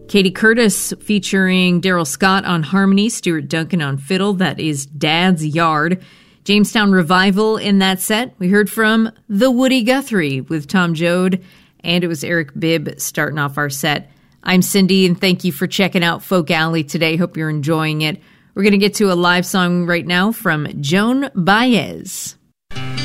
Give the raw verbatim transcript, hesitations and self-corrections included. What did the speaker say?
Katie Curtis featuring Daryl Scott on harmony, Stuart Duncan on fiddle. That is Dad's Yard. Jamestown Revival in that set. We heard from the Woody Guthrie with Tom Joad, and it was Eric Bibb starting off our set. I'm Cindy, and thank you for checking out Folk Alley today. Hope you're enjoying it. We're going to get to a live song right now from Joan Baez.